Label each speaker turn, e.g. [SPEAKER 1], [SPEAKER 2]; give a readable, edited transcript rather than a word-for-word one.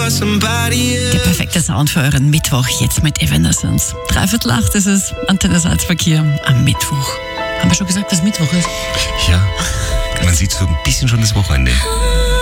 [SPEAKER 1] Der perfekte Sound für euren Mittwoch, jetzt mit Evanescence. 7:45 ist es, Antenne Salzverkehr am Mittwoch. Haben wir schon gesagt, dass Mittwoch ist?
[SPEAKER 2] Ja, man sieht so ein bisschen schon das Wochenende.